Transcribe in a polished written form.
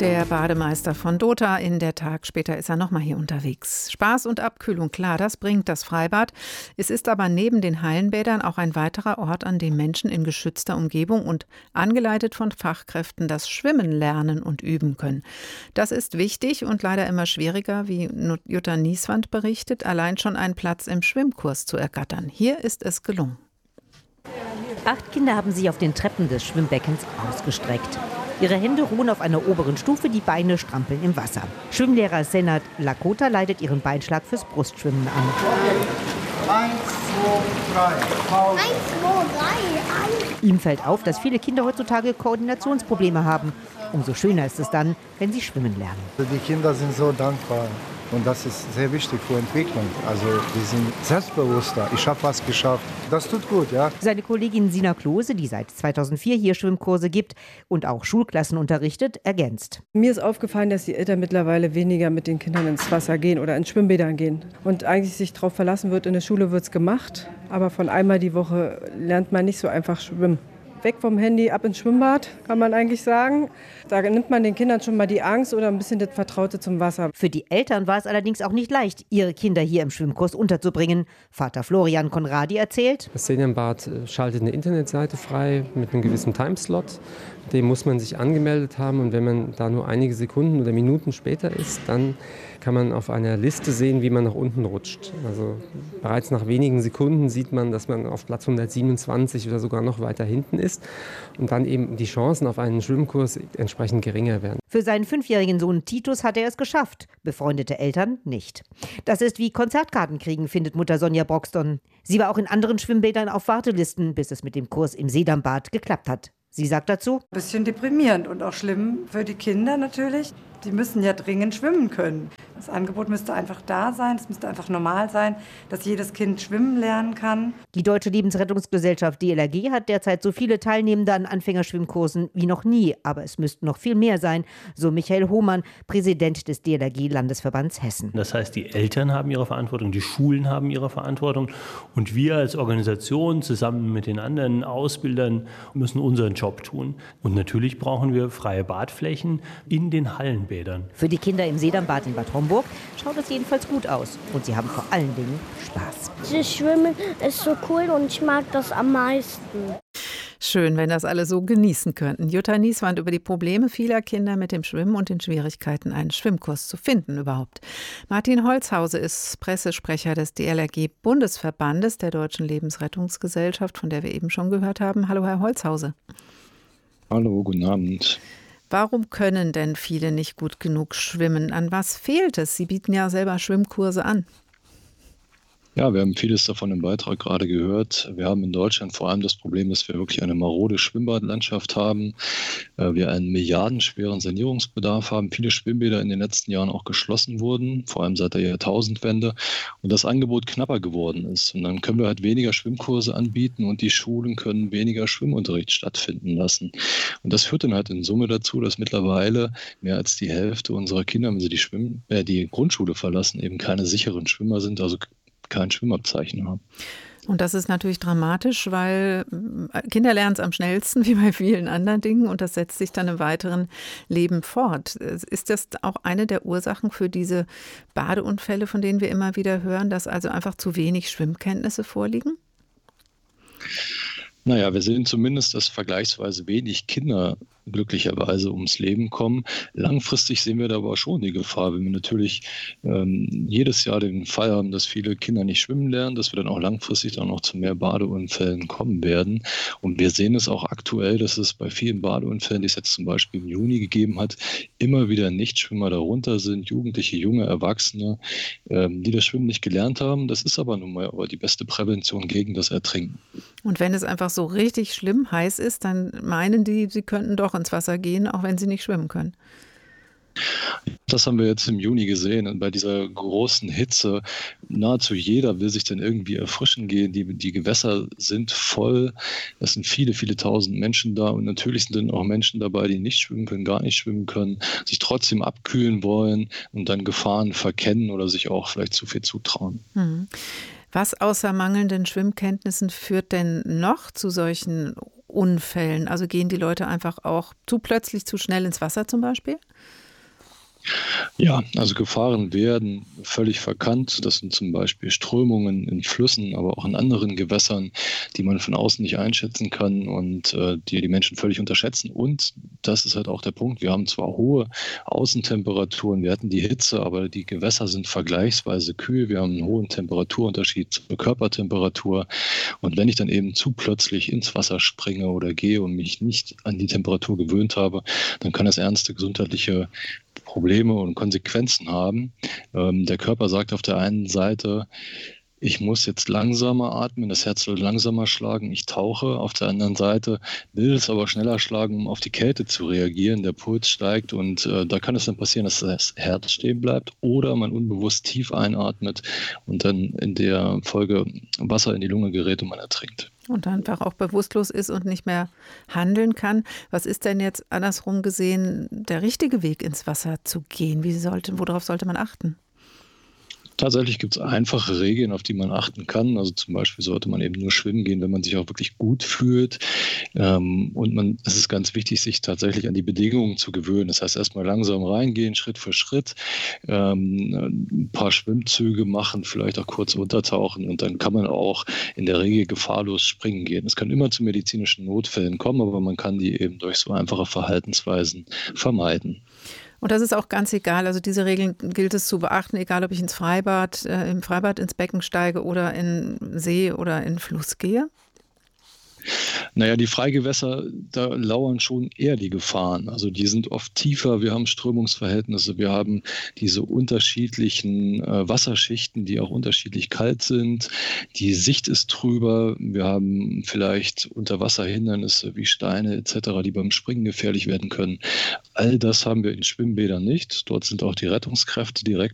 Der Bademeister von Dota, in der Tag später ist er nochmal hier unterwegs. Spaß und Abkühlung, klar, das bringt das Freibad. Es ist aber neben den Hallenbädern auch ein weiterer Ort, an dem Menschen in geschützter Umgebung und angeleitet von Fachkräften das Schwimmen lernen und üben können. Das ist wichtig und leider immer schwieriger, wie Jutta Nieswand berichtet, allein schon einen Platz im Schwimmkurs zu ergattern. Hier ist es gelungen. 8 Kinder haben sich auf den Treppen des Schwimmbeckens ausgestreckt. Ihre Hände ruhen auf einer oberen Stufe, die Beine strampeln im Wasser. Schwimmlehrer Senat Lakota leitet ihren Beinschlag fürs Brustschwimmen an. 1, 2, 3. 1, 2, 3. Ihm fällt auf, dass viele Kinder heutzutage Koordinationsprobleme haben. Umso schöner ist es dann, wenn sie schwimmen lernen. Die Kinder sind so dankbar und das ist sehr wichtig für Entwicklung. Also die sind selbstbewusster. Ich habe was geschafft. Das tut gut, ja. Seine Kollegin Sina Klose, die seit 2004 hier Schwimmkurse gibt und auch Schulklassen unterrichtet, ergänzt. Mir ist aufgefallen, dass die Eltern mittlerweile weniger mit den Kindern ins Wasser gehen oder in Schwimmbädern gehen. Und eigentlich sich darauf verlassen wird, in der Schule wird es gemacht, aber von einmal die Woche lernt man nicht so einfach schwimmen. Weg vom Handy, ab ins Schwimmbad, kann man eigentlich sagen. Da nimmt man den Kindern schon mal die Angst oder ein bisschen das Vertraute zum Wasser. Für die Eltern war es allerdings auch nicht leicht, ihre Kinder hier im Schwimmkurs unterzubringen. Vater Florian Konradi erzählt: Das Seniornbad schaltet eine Internetseite frei mit einem gewissen Timeslot. Dem muss man sich angemeldet haben und wenn man da nur einige Sekunden oder Minuten später ist, dann kann man auf einer Liste sehen, wie man nach unten rutscht. Also bereits nach wenigen Sekunden sieht man, dass man auf Platz 127 oder sogar noch weiter hinten ist und dann eben die Chancen auf einen Schwimmkurs entsprechend geringer werden. Für seinen 5-jährigen Sohn Titus hat er es geschafft, befreundete Eltern nicht. Das ist wie Konzertkarten kriegen, findet Mutter Sonja Broxton. Sie war auch in anderen Schwimmbädern auf Wartelisten, bis es mit dem Kurs im Seedammmbad geklappt hat. Sie sagt dazu: Ein bisschen deprimierend und auch schlimm für die Kinder natürlich. Die müssen ja dringend schwimmen können. Das Angebot müsste einfach da sein, es müsste einfach normal sein, dass jedes Kind schwimmen lernen kann. Die Deutsche Lebensrettungsgesellschaft DLRG hat derzeit so viele Teilnehmende an Anfängerschwimmkursen wie noch nie. Aber es müssten noch viel mehr sein, so Michael Hohmann, Präsident des DLRG-Landesverbands Hessen. Das heißt, die Eltern haben ihre Verantwortung, die Schulen haben ihre Verantwortung und wir als Organisation zusammen mit den anderen Ausbildern müssen unseren Job tun. Und natürlich brauchen wir freie Badflächen in den Hallenbädern. Für die Kinder im Seedammmbad in Bad Homburg schaut es jedenfalls gut aus. Und sie haben vor allen Dingen Spaß. Das Schwimmen ist so cool und ich mag das am meisten. Schön, wenn das alle so genießen könnten. Jutta Nieswand über die Probleme vieler Kinder mit dem Schwimmen und den Schwierigkeiten, einen Schwimmkurs zu finden überhaupt. Martin Holzhause ist Pressesprecher des DLRG-Bundesverbandes der Deutschen Lebensrettungsgesellschaft, von der wir eben schon gehört haben. Hallo, Herr Holzhause. Hallo, guten Abend. Warum können denn viele nicht gut genug schwimmen? An was fehlt es? Sie bieten ja selber Schwimmkurse an. Ja, wir haben vieles davon im Beitrag gerade gehört. Wir haben in Deutschland vor allem das Problem, dass wir wirklich eine marode Schwimmbadlandschaft haben. Wir einen milliardenschweren Sanierungsbedarf haben. Viele Schwimmbäder in den letzten Jahren auch geschlossen wurden, vor allem seit der Jahrtausendwende. Und das Angebot knapper geworden ist. Und dann können wir halt weniger Schwimmkurse anbieten und die Schulen können weniger Schwimmunterricht stattfinden lassen. Und das führt dann halt in Summe dazu, dass mittlerweile mehr als die Hälfte unserer Kinder, wenn sie die Grundschule verlassen, eben keine sicheren Schwimmer sind, also kein Schwimmabzeichen haben. Und das ist natürlich dramatisch, weil Kinder lernen es am schnellsten, wie bei vielen anderen Dingen, und das setzt sich dann im weiteren Leben fort. Ist das auch eine der Ursachen für diese Badeunfälle, von denen wir immer wieder hören, dass also einfach zu wenig Schwimmkenntnisse vorliegen? Naja, wir sehen zumindest, dass vergleichsweise wenig Kinder glücklicherweise ums Leben kommen. Langfristig sehen wir da aber schon die Gefahr, wenn wir natürlich jedes Jahr den Fall haben, dass viele Kinder nicht schwimmen lernen, dass wir dann auch langfristig dann noch zu mehr Badeunfällen kommen werden. Und wir sehen es auch aktuell, dass es bei vielen Badeunfällen, die es jetzt zum Beispiel im Juni gegeben hat, immer wieder Nichtschwimmer darunter sind, Jugendliche, junge Erwachsene, die das Schwimmen nicht gelernt haben. Das ist aber nun mal die beste Prävention gegen das Ertrinken. Und wenn es einfach so richtig schlimm heiß ist, dann meinen die, sie könnten doch ins Wasser gehen, auch wenn sie nicht schwimmen können. Das haben wir jetzt im Juni gesehen. Und bei dieser großen Hitze, nahezu jeder will sich dann irgendwie erfrischen gehen. Die Gewässer sind voll. Es sind viele, viele tausend Menschen da. Und natürlich sind dann auch Menschen dabei, die nicht schwimmen können, gar nicht schwimmen können, sich trotzdem abkühlen wollen und dann Gefahren verkennen oder sich auch vielleicht zu viel zutrauen. Was außer mangelnden Schwimmkenntnissen führt denn noch zu solchen Unfällen? Also gehen die Leute einfach auch plötzlich zu schnell ins Wasser zum Beispiel? Ja, also Gefahren werden völlig verkannt. Das sind zum Beispiel Strömungen in Flüssen, aber auch in anderen Gewässern, die man von außen nicht einschätzen kann und die Menschen völlig unterschätzen. Und das ist halt auch der Punkt. Wir haben zwar hohe Außentemperaturen, wir hatten die Hitze, aber die Gewässer sind vergleichsweise kühl. Wir haben einen hohen Temperaturunterschied zur Körpertemperatur. Und wenn ich dann eben zu plötzlich ins Wasser springe oder gehe und mich nicht an die Temperatur gewöhnt habe, dann kann das ernste gesundheitliche Probleme und Konsequenzen haben. Der Körper sagt auf der einen Seite, ich muss jetzt langsamer atmen, das Herz soll langsamer schlagen, ich tauche. Auf der anderen Seite will es aber schneller schlagen, um auf die Kälte zu reagieren. Der Puls steigt und da kann es dann passieren, dass das Herz stehen bleibt oder man unbewusst tief einatmet und dann in der Folge Wasser in die Lunge gerät und man ertrinkt. Und dann einfach auch bewusstlos ist und nicht mehr handeln kann. Was ist denn jetzt andersrum gesehen der richtige Weg, ins Wasser zu gehen? Worauf sollte man achten? Tatsächlich gibt es einfache Regeln, auf die man achten kann. Also zum Beispiel sollte man eben nur schwimmen gehen, wenn man sich auch wirklich gut fühlt. Und es ist ganz wichtig, sich tatsächlich an die Bedingungen zu gewöhnen. Das heißt, erstmal langsam reingehen, Schritt für Schritt, ein paar Schwimmzüge machen, vielleicht auch kurz untertauchen und dann kann man auch in der Regel gefahrlos springen gehen. Es kann immer zu medizinischen Notfällen kommen, aber man kann die eben durch so einfache Verhaltensweisen vermeiden. Und das ist auch ganz egal, also diese Regeln gilt es zu beachten, egal ob ich im Freibad ins Becken steige oder in See oder in Fluss gehe? Naja, die Freigewässer, da lauern schon eher die Gefahren. Also die sind oft tiefer, wir haben Strömungsverhältnisse, wir haben diese unterschiedlichen Wasserschichten, die auch unterschiedlich kalt sind. Die Sicht ist trüber, wir haben vielleicht Unterwasserhindernisse wie Steine etc., die beim Springen gefährlich werden können. All das haben wir in Schwimmbädern nicht. Dort sind auch die Rettungskräfte direkt